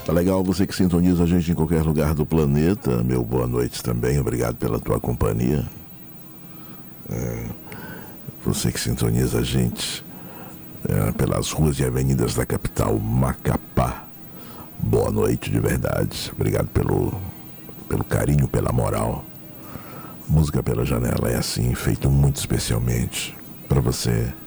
Tá legal você que sintoniza a gente em qualquer lugar do planeta. Meu boa noite também, obrigado pela tua companhia. Você que sintoniza a gente pelas ruas e avenidas da capital Macapá. Boa noite de verdade. Obrigado pelo carinho, pela moral. Música pela Janela é assim, feito muito especialmente para você